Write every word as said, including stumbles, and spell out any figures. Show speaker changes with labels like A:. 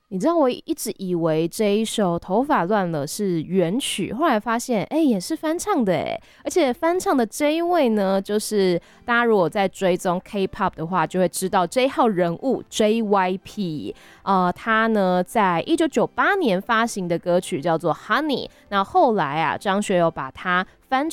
A: 你知道我一直以为这一首《头发乱了》是原曲，后来发现，哎、欸，也是翻唱的哎，而且翻唱的这一位呢，就是大家如果在追踪 K-pop 的话，就会知道这一号人物 J Y P， 呃，他呢在一九九八年发行的歌曲叫做《Honey》，那后来啊，张学友把它